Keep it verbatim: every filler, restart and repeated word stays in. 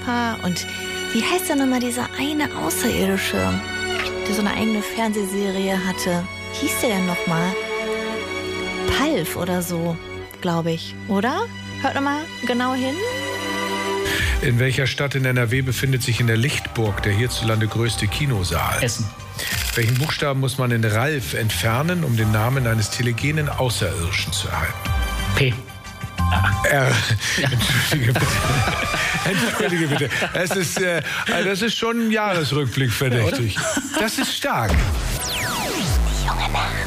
Körper. Und wie heißt denn nochmal dieser eine Außerirdische, der so eine eigene Fernsehserie hatte? Wie hieß der denn nochmal? Palf oder so, glaube ich, oder? Hört nochmal genau hin. In welcher Stadt in N R W befindet sich in der Lichtburg der hierzulande größte Kinosaal? Essen. Welchen Buchstaben muss man in Ralf entfernen, um den Namen eines telegenen Außerirdischen zu erhalten? P. R. Entschuldige bitte. Entschuldige bitte. Es ist, äh, das ist schon ein Jahresrückblick verdächtig. Das ist stark. Die junge Nacht.